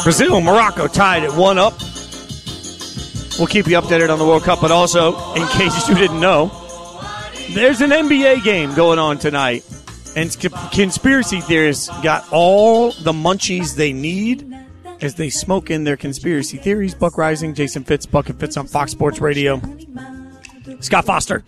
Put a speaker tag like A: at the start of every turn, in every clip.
A: Brazil and Morocco tied at 1-up. We'll keep you updated on the World Cup, but also, in case you didn't know, there's an NBA game going on tonight. And conspiracy theorists got all the munchies they need as they smoke in their conspiracy theories. Buck Rising, Jason Fitz, Buck and Fitz on Fox Sports Radio. Scott Foster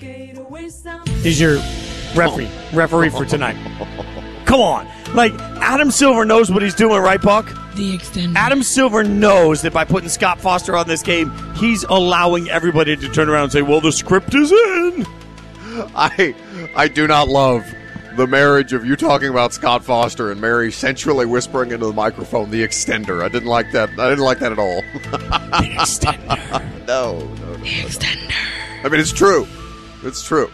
A: is your referee for tonight. Come on. Like, Adam Silver knows what he's doing, right, Buck?
B: The extender.
A: Adam Silver knows that by putting Scott Foster on this game, he's allowing everybody to turn around and say, well, the script is in.
C: I do not love the marriage of you talking about Scott Foster and Mary sensually whispering into the microphone, the extender. I didn't like that. I didn't like that at all.
A: The extender.
C: No.
B: The extender.
C: I mean, it's true. It's true.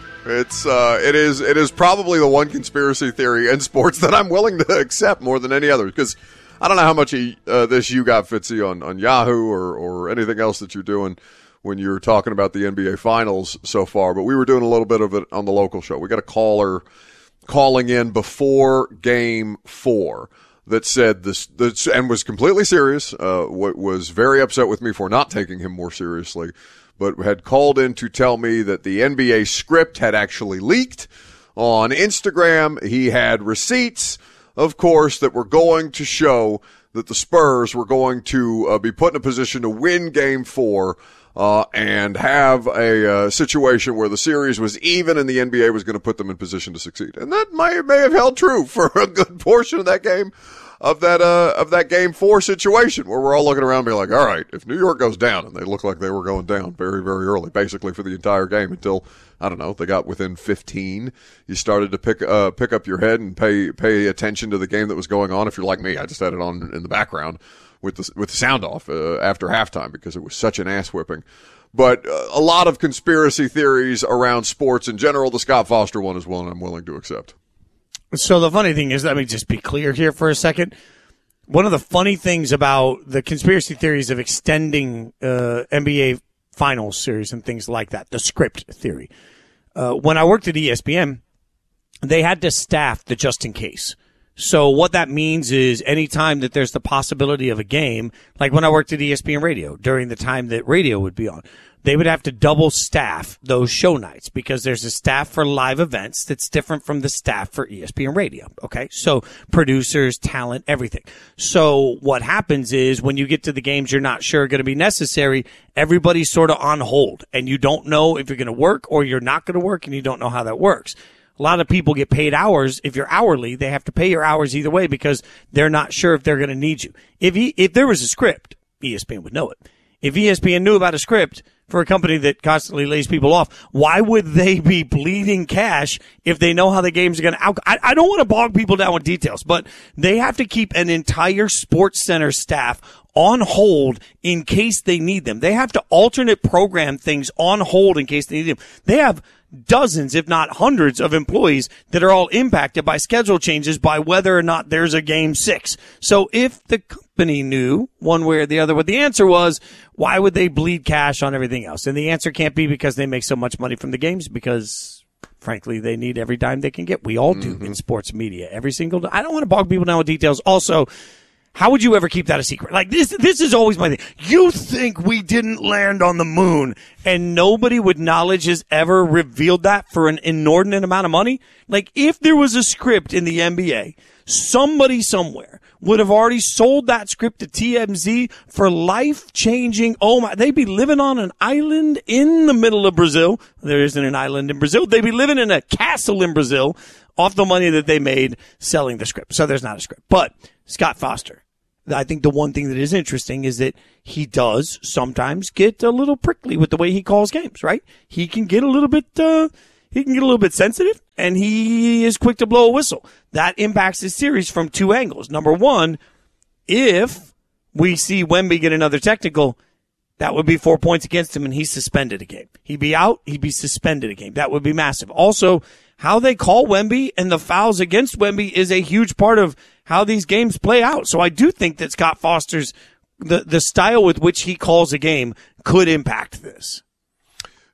C: It is probably the one conspiracy theory in sports that I'm willing to accept more than any other, because I don't know how much this you got, Fitzy, on Yahoo or anything else that you're doing when you're talking about the NBA Finals so far, but we were doing a little bit of it on the local show. We got a caller calling in before Game 4 that said this and was completely serious, was very upset with me for not taking him more seriously, but had called in to tell me that the NBA script had actually leaked on Instagram. He had receipts, of course, that were going to show that the Spurs were going to be put in a position to win Game 4 and have a situation where the series was even and the NBA was going to put them in position to succeed. And that may have held true for a good portion of that game, of that Game 4 situation, where we're all looking around and being like, all right, if New York goes down, and they look like they were going down very, very early, basically for the entire game until, I don't know, they got within 15. You started to pick up your head and pay attention to the game that was going on. If you're like me, I just had it on in the background with the sound off after halftime because it was such an ass whipping. But a lot of conspiracy theories around sports in general. The Scott Foster one is one I'm willing to accept.
A: So the funny thing is, let me just be clear here for a second. One of the funny things about the conspiracy theories of extending NBA Finals series and things like that, the script theory. When I worked at ESPN, they had to staff the just in case. So what that means is anytime that there's the possibility of a game, like when I worked at ESPN Radio, during the time that radio would be on, they would have to double staff those show nights because there's a staff for live events that's different from the staff for ESPN Radio. Okay. So producers, talent, everything. So what happens is when you get to the games you're not sure are going to be necessary, everybody's sort of on hold and you don't know if you're going to work or you're not going to work and you don't know how that works. A lot of people get paid hours. If you're hourly, they have to pay your hours either way because they're not sure if they're going to need you. If there was a script, ESPN would know it. If ESPN knew about a script for a company that constantly lays people off, why would they be bleeding cash if they know how the games are going to I don't want to bog people down with details, but they have to keep an entire Sports Center staff on hold in case they need them. They have to alternate program things on hold in case they need them. They have dozens, if not hundreds, of employees that are all impacted by schedule changes by whether or not there's a Game 6. So if the company knew one way or the other what the answer was, why would they bleed cash on everything else? And the answer can't be because they make so much money from the games, because frankly, they need every dime they can get. We all do in sports media every single day. I don't want to bog people down with details. Also, how would you ever keep that a secret? Like this is always my thing. You think we didn't land on the moon and nobody with knowledge has ever revealed that for an inordinate amount of money? Like if there was a script in the NBA, somebody somewhere would have already sold that script to TMZ for life-changing. Oh my, they'd be living on an island in the middle of Brazil. There isn't an island in Brazil. They'd be living in a castle in Brazil off the money that they made selling the script. So there's not a script. But Scott Foster, I think the one thing that is interesting is that he does sometimes get a little prickly with the way he calls games, right? He can get a little bit, sensitive, and he is quick to blow a whistle. That impacts his series from two angles. Number one, if we see Wemby get another technical, that would be 4 points against him, and he's suspended a game. He'd be out, he'd be suspended a game. That would be massive. Also, how they call Wemby and the fouls against Wemby is a huge part of how these games play out. So I do think that Scott Foster's the style with which he calls a game could impact this.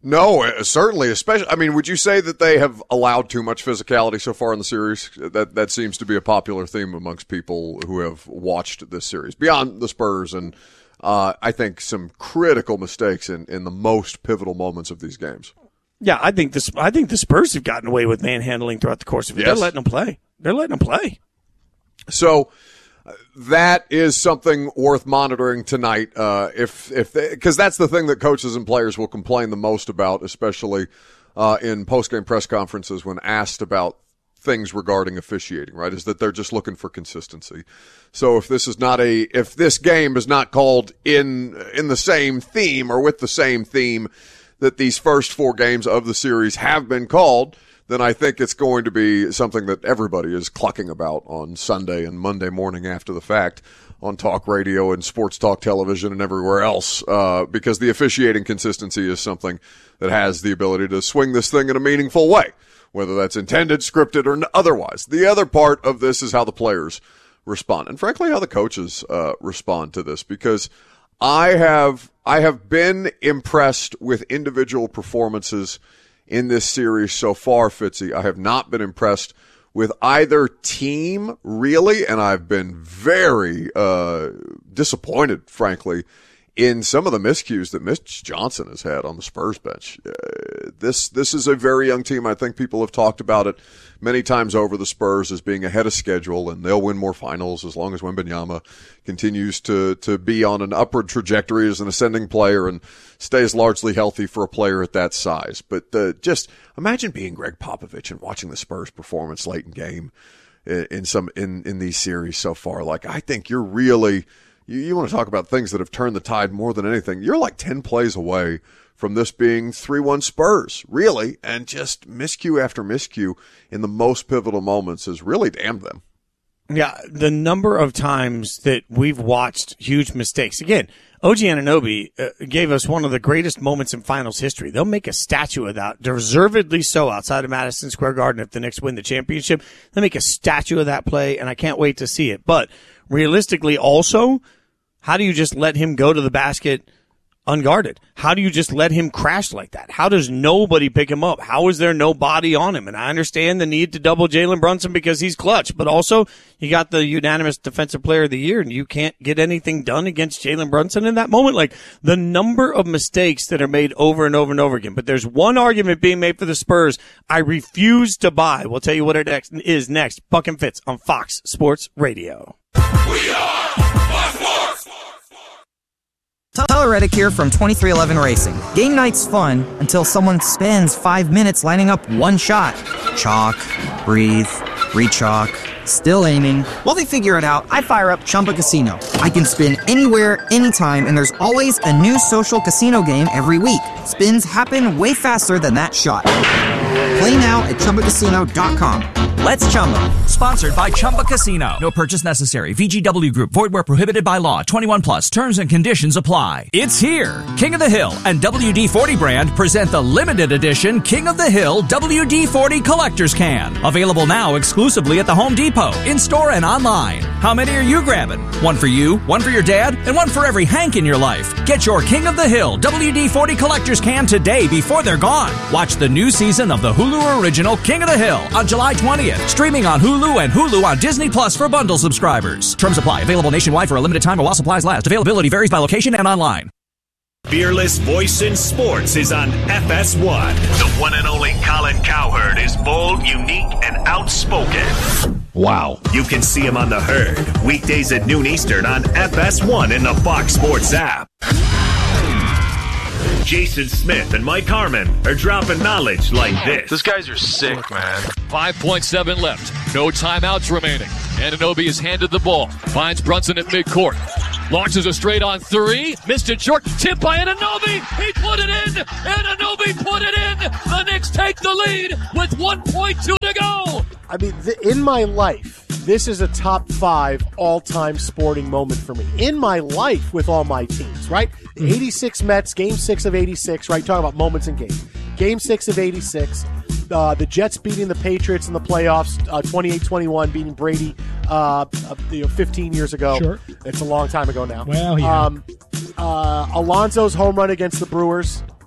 C: No, certainly, especially. I mean, would you say that they have allowed too much physicality so far in the series? That seems to be a popular theme amongst people who have watched this series, beyond the Spurs, and I think some critical mistakes in the most pivotal moments of these games.
A: Yeah, I think the Spurs have gotten away with manhandling throughout the course of it.
C: Yes.
A: They're letting them play.
C: So that is something worth monitoring tonight. Because that's the thing that coaches and players will complain the most about, especially in post-game press conferences when asked about things regarding officiating, right? Is that they're just looking for consistency. So if this game is not called in the same theme or with the same theme that these first 4 games of the series have been called, then I think it's going to be something that everybody is clucking about on Sunday and Monday morning after the fact on talk radio and sports talk television and everywhere else, because the officiating consistency is something that has the ability to swing this thing in a meaningful way, whether that's intended, scripted, or otherwise. The other part of this is how the players respond, and frankly, how the coaches respond to this, because I have been impressed with individual performances in this series so far, Fitzy. I have not been impressed with either team, really, and I've been very disappointed, frankly, in some of the miscues that Mitch Johnson has had on the Spurs bench. This is a very young team. I think people have talked about it many times over, the Spurs as being ahead of schedule, and they'll win more finals as long as Wembanyama continues to be on an upward trajectory as an ascending player and stays largely healthy for a player at that size. But just imagine being Greg Popovich and watching the Spurs performance late in game in these series so far. Like, I think you're really – you want to talk about things that have turned the tide more than anything. You're like 10 plays away from this being 3-1 Spurs, really, and just miscue after miscue in the most pivotal moments has really damned them.
A: Yeah, the number of times that we've watched huge mistakes. Again, OG Anunoby gave us one of the greatest moments in finals history. They'll make a statue of that, deservedly so, outside of Madison Square Garden if the Knicks win the championship. They'll make a statue of that play, and I can't wait to see it. But realistically also, how do you just let him go to the basket unguarded? How do you just let him crash like that? How does nobody pick him up? How is there no body on him? And I understand the need to double Jalen Brunson because he's clutch, but also you got the unanimous defensive player of the year and you can't get anything done against Jalen Brunson in that moment. Like, the number of mistakes that are made over and over and over again. But there's one argument being made for the Spurs I refuse to buy. We'll tell you what it is next. Buck and Fitz on Fox Sports Radio.
D: We are Fox Sports!
E: Tyler Reddick here from 2311 Racing. Game night's fun until someone spends 5 minutes lining up one shot. Chalk, breathe, re-chalk, still aiming. While they figure it out, I fire up Chumba Casino. I can spin anywhere, anytime, and there's always a new social casino game every week. Spins happen way faster than that shot. Play now at ChumbaCasino.com. Let's Chumba.
F: Sponsored by Chumba Casino. No purchase necessary. VGW Group. Void where prohibited by law. 21 plus. Terms and conditions apply. It's here. King of the Hill and WD-40 brand present the limited edition King of the Hill WD-40 Collector's Can. Available now exclusively at the Home Depot, in-store and online. How many are you grabbing? One for you, one for your dad, and one for every Hank in your life. Get your King of the Hill WD-40 Collector's Can today before they're gone. Watch the new season of the Hulu original King of the Hill on July 20th. Streaming on Hulu and Hulu on Disney Plus for bundle subscribers. Terms apply. Available nationwide for a limited time while supplies last. Availability varies by location and online.
G: Fearless voice in sports is on FS1. The one and only Colin Cowherd is bold, unique, and outspoken.
H: Wow.
G: You can see him on The Herd, weekdays at noon Eastern on FS1 in the Fox Sports app. Jason Smith and Mike Harmon are dropping knowledge like this.
H: These guys are sick, man.
I: 5.7 left. No timeouts remaining. Anunoby is handed the ball. Finds Brunson at midcourt. Launches a straight on three. Missed it short. Tipped by Anunoby. He put it in. Anunoby put it in. The Knicks take the lead with 1.2 to go.
J: I mean, in my life, this is a top 5 all-time sporting moment for me. In my life with all my teams, right? The 86 Mets, Game 6 of 86, right? Talking about moments in games. Game 6 of 86. The Jets beating the Patriots in the playoffs, 28-21, beating Brady 15 years ago.
K: Sure.
J: It's a long time ago now.
K: Well, yeah.
J: Alonso's home run against the Brewers,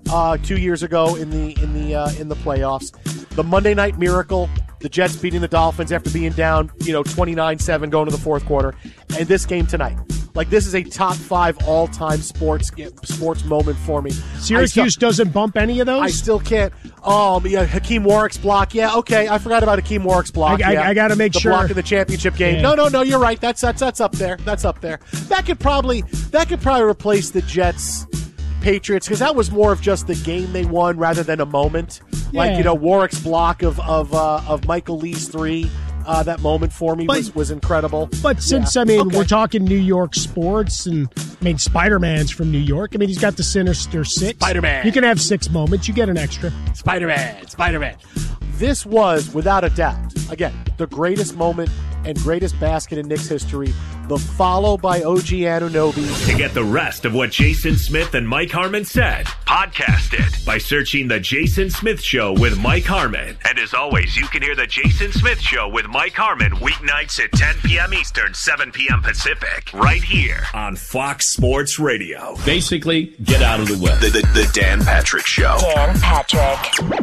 J: 2 years ago in the playoffs. The Monday Night Miracle, the Jets beating the Dolphins after being down 29-7 going to the fourth quarter, and this game tonight. Like, this is a top 5 all-time sports moment for me.
H: Syracuse doesn't bump any of those?
J: I still can't. Oh, yeah, Hakeem Warwick's block. Yeah, okay. I forgot about Hakeem Warwick's block.
H: I got to make
J: the
H: sure.
J: block in the championship game.
H: Yeah.
J: No, you're right. That's up there. That's up there. That could probably replace the Jets Patriots, because that was more of just the game they won rather than a moment.
H: Yeah.
J: Like, Warwick's block of Michael Lee's 3. That moment for me was incredible.
H: But since, we're talking New York sports, and, Spider-Man's from New York. He's got the Sinister Six.
J: Spider-Man.
H: You can have 6 moments. You get an extra.
J: Spider-Man. This was, without a doubt, again, the greatest moment and greatest basket in Knicks history. The follow by OG Anunoby.
G: To get the rest of what Jason Smith and Mike Harmon said, podcast it by searching The Jason Smith Show with Mike Harmon. And as always, you can hear The Jason Smith Show with Mike Harmon weeknights at 10 p.m. Eastern, 7 p.m. Pacific, right here on Fox Sports Radio.
K: Basically, get out of the way.
G: The Dan Patrick Show.
L: Dan Patrick.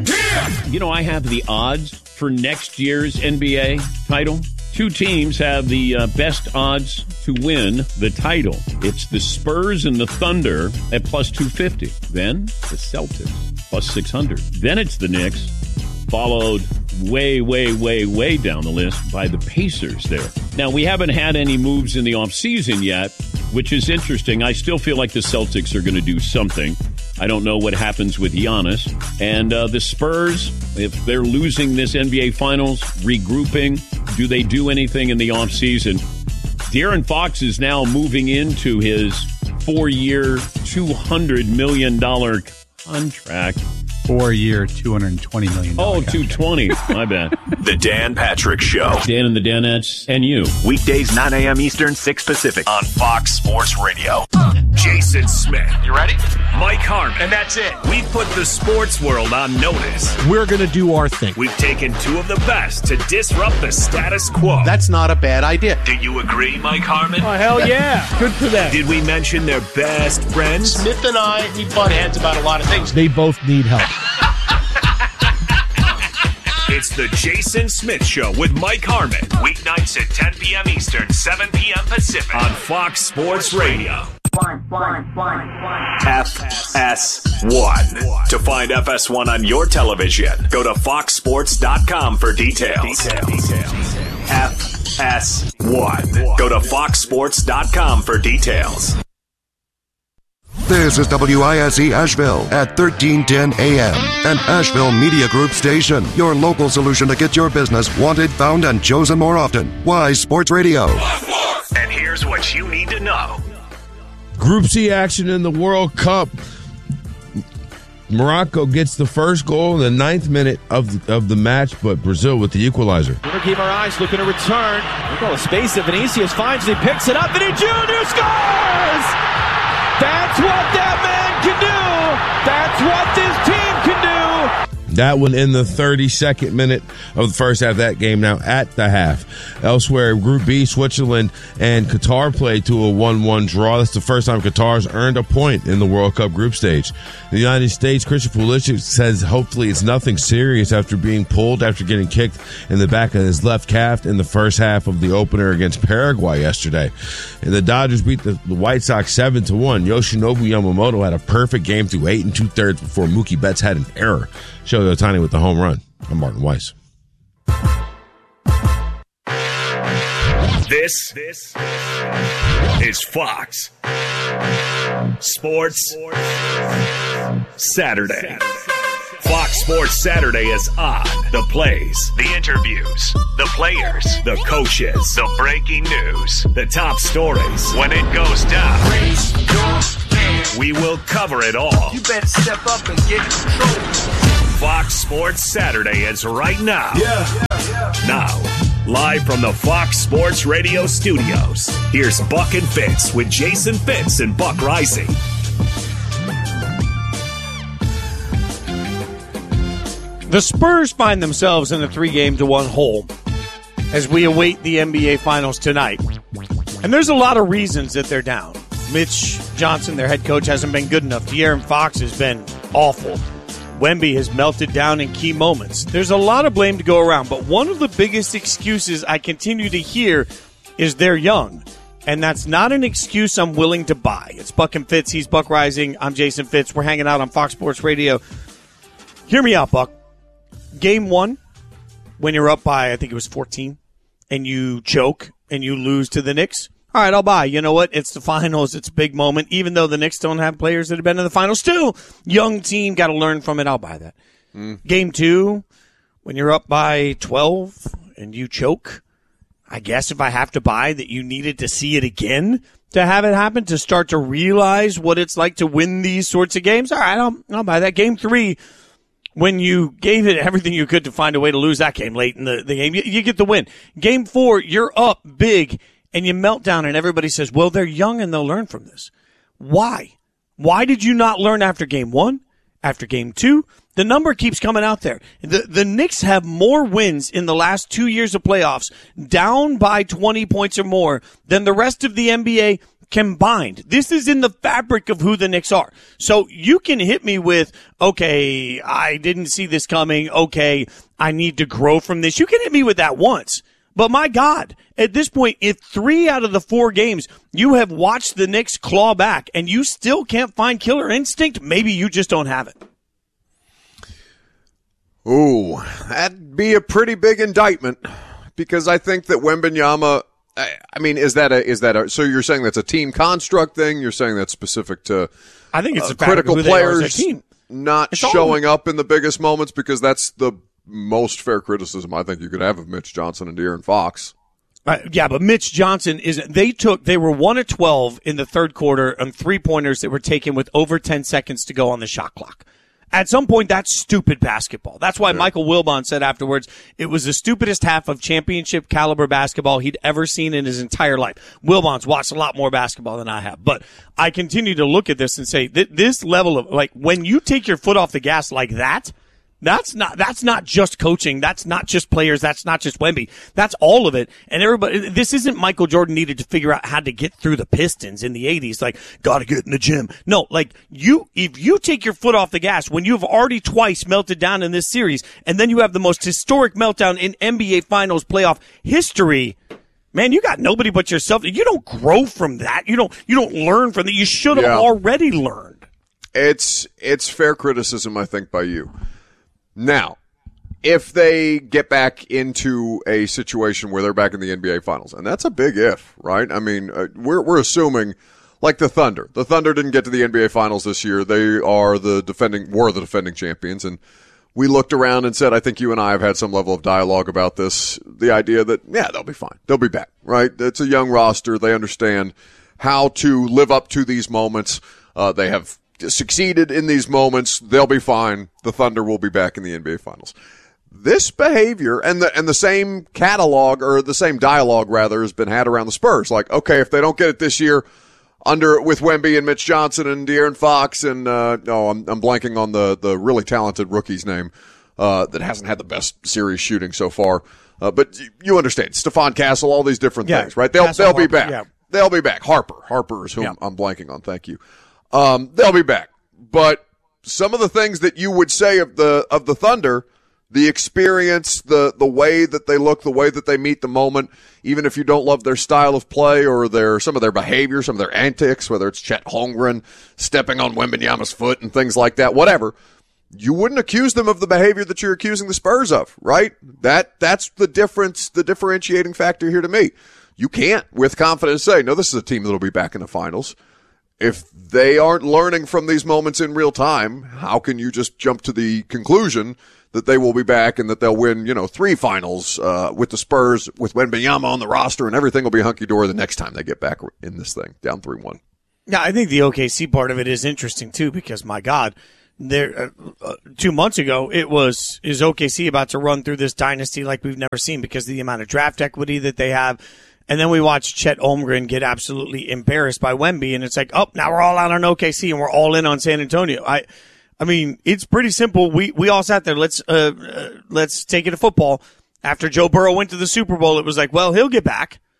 K: I have the odds for next year's NBA title. 2 teams have the best odds to win the title. It's the Spurs and the Thunder at plus 250. Then the Celtics, plus 600. Then it's the Knicks, followed way down the list by the Pacers there. Now, we haven't had any moves in the offseason yet, which is interesting. I still feel like the Celtics are going to do something. I don't know what happens with Giannis. And the Spurs, if they're losing this NBA Finals, regrouping, do they do anything in the offseason? De'Aaron Fox is now moving into his 4-year, $200 million contract.
M: 4-year, $220 million.
K: Oh, 220. My bad.
G: The Dan Patrick Show.
K: Dan and the Danettes and you.
G: Weekdays, 9 a.m. Eastern, 6 Pacific on Fox Sports Radio. Jason Smith.
N: You ready?
G: Mike Harmon.
N: And that's it.
G: We've put the sports world on notice.
J: We're going to do our thing.
G: We've taken 2 of the best to disrupt the status quo.
J: That's not a bad idea.
G: Do you agree, Mike Harmon?
H: Oh, hell yeah. Good for them.
G: Did we mention their best friends?
N: Smith and I, we butt heads about a lot of things.
H: They both need help.
G: It's the Jason Smith Show with Mike Harmon. Weeknights at 10 p.m. Eastern, 7 p.m. Pacific on Fox Sports Radio. FS1. To find FS1 on your television, go to foxsports.com for details. FS1. Go to foxsports.com for details.
O: This is WISE Asheville at 1310 AM, an Asheville Media Group station. Your local solution to get your business wanted, found, and chosen more often. Wise Sports Radio.
G: And here's what you need to know.
P: Group C action in the World Cup. Morocco gets the first goal in the 9th minute of the match, but Brazil with the equalizer.
Q: We're going to keep our eyes looking to return. Look all the space that Vinicius finds. He picks it up. Vinicius Jr. scores! That's what that man can do. That's what this team can do.
P: That one in the 32nd minute of the first half of that game, now at the half. Elsewhere, Group B, Switzerland and Qatar played to a 1-1 draw. That's the first time Qatar's earned a point in the World Cup group stage. In the United States, Christian Pulisic says hopefully it's nothing serious after being pulled after getting kicked in the back of his left calf in the first half of the opener against Paraguay yesterday. And the Dodgers beat the White Sox 7-1. Yoshinobu Yamamoto had a perfect game through 8 2/3 before Mookie Betts had an error. Shohei Ohtani with the home run. I'm Martin Weiss.
G: This is Fox Sports Saturday. Fox Sports Saturday is on. The plays, the interviews, the players, the coaches, the breaking news, the top stories. When it goes down, we will cover it all.
N: You better step up and get control.
G: Fox Sports Saturday is right now. Now, live from the Fox Sports Radio studios, here's Buck and Fitz with Jason Fitz and Buck Rising.
A: The Spurs find themselves in a 3-1 hole as we await the NBA Finals tonight. And there's a lot of reasons that they're down. Mitch Johnson, their head coach, hasn't been good enough. De'Aaron Fox has been awful. Wemby has melted down in key moments. There's a lot of blame to go around, but one of the biggest excuses I continue to hear is they're young. And that's not an excuse I'm willing to buy. It's Buck and Fitz. He's Buck Rising. I'm Jason Fitz. We're hanging out on Fox Sports Radio. Hear me out, Buck. Game 1, when you're up by, I think it was 14, and you choke and you lose to the Knicks. All right, I'll buy. You know what? It's the finals. It's a big moment. Even though the Knicks don't have players that have been in the finals, still, young team, got to learn from it. I'll buy that. Game 2, when you're up by 12 and you choke, I guess if I have to buy that you needed to see it again to have it happen, to start to realize what it's like to win these sorts of games. All right, I'll buy that. Game 3, when you gave it everything you could to find a way to lose that game late in the game, you get the win. Game 4, you're up big. And you melt down and everybody says, well, they're young and they'll learn from this. Why? Why did you not learn after game 1, after game 2? The number keeps coming out there. The Knicks have more wins in the last 2 years of playoffs, down by 20 points or more, than the rest of the NBA combined. This is in the fabric of who the Knicks are. So you can hit me with, okay, I didn't see this coming. Okay, I need to grow from this. You can hit me with that once. But my God, at this point, if 3 out of the 4 games you have watched the Knicks claw back and you still can't find killer instinct, maybe you just don't have it.
C: Ooh, that'd be a pretty big indictment, because I think that Wembanyama, I mean, is that a, so you're saying that's a team construct thing? You're saying that's specific to,
A: I think it's a
C: critical players
A: team.
C: Not showing up in the biggest moments, because that's the most fair criticism I think you could have of Mitch Johnson and De'Aaron Fox.
A: Yeah, but Mitch Johnson isn't. They were 1 of 12 in the third quarter on 3-pointers that were taken with over 10 seconds to go on the shot clock. At some point, that's stupid basketball. That's why Michael Wilbon said afterwards, it was the stupidest half of championship caliber basketball he'd ever seen in his entire life. Wilbon's watched a lot more basketball than I have. But I continue to look at this and say, this level of, like, when you take your foot off the gas like that, that's not just coaching. That's not just players. That's not just Wemby. That's all of it. And everybody, this isn't Michael Jordan needed to figure out how to get through the Pistons in the 80s. Like, gotta get in the gym. No, like, if you take your foot off the gas when you've already twice melted down in this series, and then you have the most historic meltdown in NBA Finals playoff history, man, you got nobody but yourself. You don't grow from that. You don't learn from that. You should have already learned.
C: It's fair criticism, I think, by you. Now, if they get back into a situation where they're back in the NBA Finals, and that's a big if, right? I mean, we're assuming, like the Thunder. The Thunder didn't get to the NBA Finals this year. They were the defending champions, and we looked around and said, I think you and I have had some level of dialogue about this, the idea that, yeah, they'll be fine. They'll be back, right? It's a young roster. They understand how to live up to these moments. They have succeeded in these moments. They'll be fine. The Thunder will be back in the NBA Finals. This behavior and the same catalog, or the same dialogue rather, has been had around the Spurs. Like, okay, if they don't get it this year with Wemby and Mitch Johnson and De'Aaron Fox and I'm blanking on the really talented rookie's name that hasn't had the best series shooting so far. But you understand, Stephon Castle, all these different things, right? They'll be back. Yeah. They'll be back. Harper is who I'm blanking on. Thank you. They'll be back. But some of the things that you would say of the Thunder, the experience, the way that they look, the way that they meet the moment, even if you don't love their style of play or some of their behavior, some of their antics, whether it's Chet Holmgren stepping on Wembanyama's foot and things like that, whatever, you wouldn't accuse them of the behavior that you're accusing the Spurs of, right? That's the difference, the differentiating factor here to me. You can't with confidence say, no, this is a team that'll be back in the finals. If they aren't learning from these moments in real time, how can you just jump to the conclusion that they will be back and that they'll win, 3 finals with the Spurs, with Wembanyama on the roster, and everything will be hunky-dory the next time they get back in this thing, down 3-1.
A: Yeah, I think the OKC part of it is interesting, too, because, my God, there 2 months ago, is OKC about to run through this dynasty like we've never seen because of the amount of draft equity that they have. And then we watch Chet Holmgren get absolutely embarrassed by Wemby, and it's like, oh, now we're all out on OKC and we're all in on San Antonio. I mean, it's pretty simple. We all sat there. Let's take it to football. After Joe Burrow went to the Super Bowl, it was like, well, he'll get back.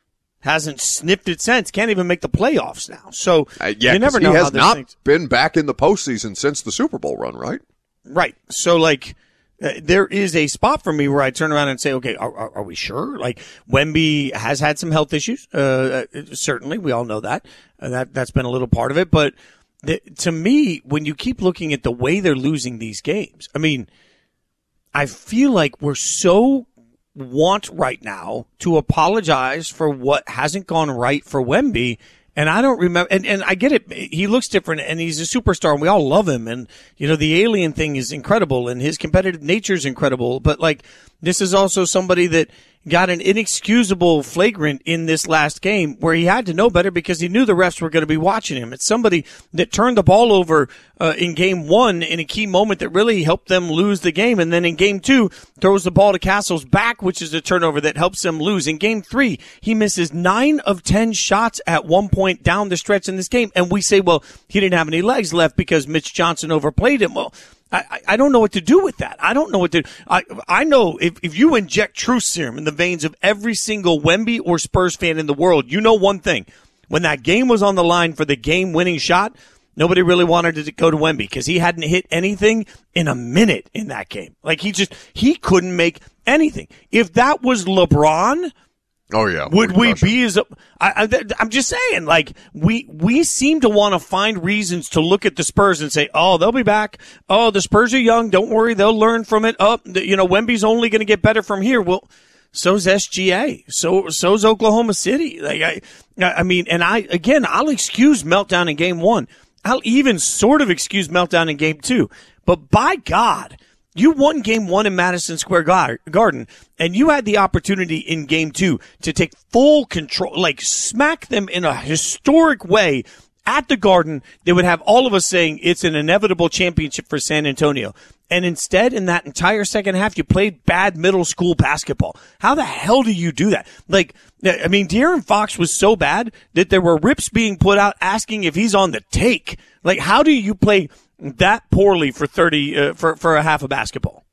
A: hasn't sniffed it since. Can't even make the playoffs now. So
C: you
A: never know
C: he
A: how
C: has
A: this
C: not
A: thing's-
C: been back in the postseason since the Super Bowl run, right?
A: Right. So, there is a spot for me where I turn around and say, okay, are we sure? Like, Wemby has had some health issues. Certainly, we all know that. That's been a little part of it. But to me, when you keep looking at the way they're losing these games, I mean, I feel like we're so want right now to apologize for what hasn't gone right for Wemby. And I don't remember, and I get it. He looks different and he's a superstar and we all love him. And, the alien thing is incredible and his competitive nature is incredible. But this is also somebody that got an inexcusable flagrant in this last game where he had to know better because he knew the refs were going to be watching him. It's somebody that turned the ball over in game 1 in a key moment that really helped them lose the game. And then in game 2, throws the ball to Castle's back, which is a turnover that helps them lose. In game 3, he misses 9 of 10 shots at one point down the stretch in this game. And we say, well, he didn't have any legs left because Mitch Johnson overplayed him. Well, I don't know what to do with that. I don't know what to. I know if you inject truth serum in the veins of every single Wemby or Spurs fan in the world, you know one thing. When that game was on the line for the game-winning shot, nobody really wanted to go to Wemby because he hadn't hit anything in a minute in that game. He couldn't make anything. If that was LeBron,
C: oh yeah,
A: would we be as? I'm just saying, we seem to want to find reasons to look at the Spurs and say, oh, they'll be back. Oh, the Spurs are young. Don't worry, they'll learn from it. Oh, Wemby's only going to get better from here. Well, so's SGA. So's Oklahoma City. I'll excuse meltdown in game 1. I'll even sort of excuse meltdown in game 2. But by God, you won game 1 in Madison Square Garden, and you had the opportunity in game 2 to take full control, smack them in a historic way at the Garden. They would have all of us saying it's an inevitable championship for San Antonio. And instead, in that entire second half, you played bad middle school basketball. How the hell do you do that? De'Aaron Fox was so bad that there were rips being put out asking if he's on the take. How do you play that poorly for 30 for a half of basketball?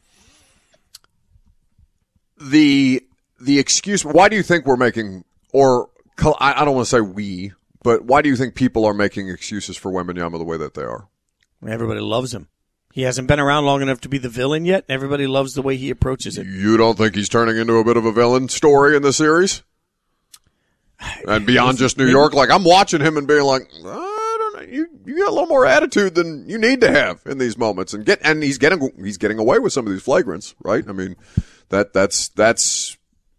C: The excuse. Why do you think we're making, or I don't want to say we, but why do you think people are making excuses for Wembanyama the way that they are?
A: Everybody loves him. He hasn't been around long enough to be the villain yet, and everybody loves the way he approaches it.
C: You don't think he's turning into a bit of a villain story in the series? And beyond just New York, I'm watching him and being like, I don't know, you got a little more attitude than you need to have in these moments, and he's getting away with some of these flagrants, right? I mean, that's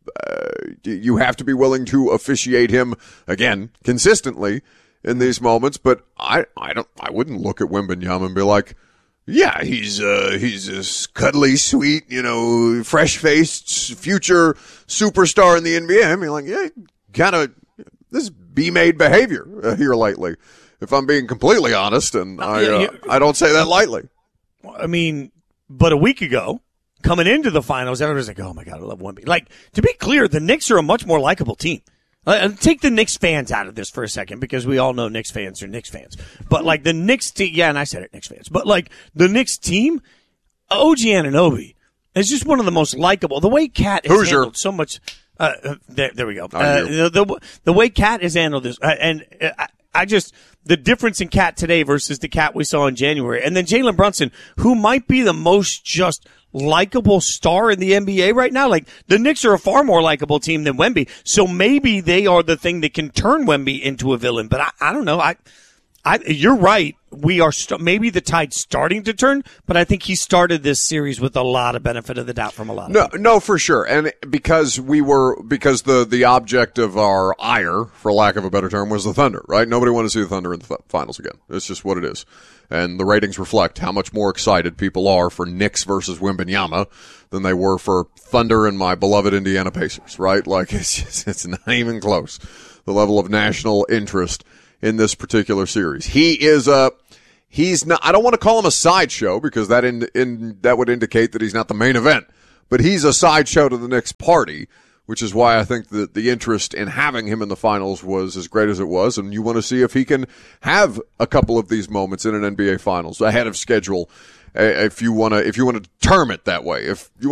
C: you have to be willing to officiate him again consistently in these moments, but I wouldn't look at Wembanyama and be like, yeah, he's this cuddly, sweet, fresh-faced future superstar in the NBA. I mean, kind of this be-made behavior here lately, if I'm being completely honest, and I don't say that lightly.
A: I mean, but a week ago, coming into the finals, everybody's like, oh my God, I love Wemby. To be clear, the Knicks are a much more likable team. Take the Knicks fans out of this for a second because we all know Knicks fans are Knicks fans. But the Knicks team, yeah, and I said it, Knicks fans. But the Knicks team, OG Anunoby is just one of the most likable. The way Cat has handled so much. There we go. The way Cat has handled this, I just the difference in Cat today versus the Cat we saw in January, and then Jalen Brunson, who might be the most just likable star in the NBA right now. The Knicks are a far more likable team than Wemby, so maybe they are the thing that can turn Wemby into a villain. But I don't know. You're right. We are maybe the tide's starting to turn, but I think he started this series with a lot of benefit of the doubt from a lot of people.
C: No, for sure. And because the object of our ire, for lack of a better term, was the Thunder, right? Nobody wanted to see the Thunder in the finals again. It's just what it is. And the ratings reflect how much more excited people are for Knicks versus Wembanyama than they were for Thunder and my beloved Indiana Pacers, right? It's not even close. The level of national interest in this particular series. He's not, I don't want to call him a sideshow because that would indicate that he's not the main event, but he's a sideshow to the Knicks party, which is why I think that the interest in having him in the finals was as great as it was. And you want to see if he can have a couple of these moments in an NBA finals ahead of schedule. If you want to term it that way, if you